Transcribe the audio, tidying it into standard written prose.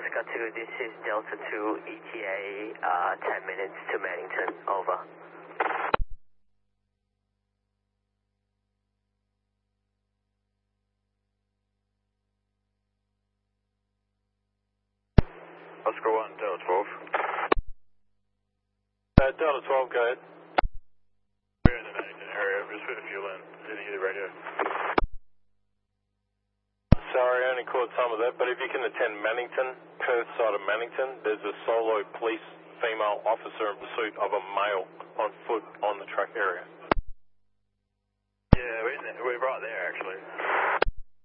Oscar 2, this is Delta 2 ETA, 10 minutes to Mannington, over. Oscar 1, Delta 12. Delta 12, go ahead. We're in the Mannington area, just put the fuel in, didn't hear the radio. Sorry, I only caught some of that, but if you can attend Mannington, Perth side of Mannington, there's a solo police female officer in pursuit of a male on foot on the track area. Yeah, we're right there actually.